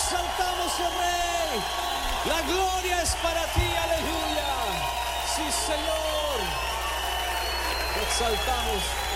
exaltamos, oh Rey. La gloria es para ti, aleluya. Sí, Señor. Te exaltamos.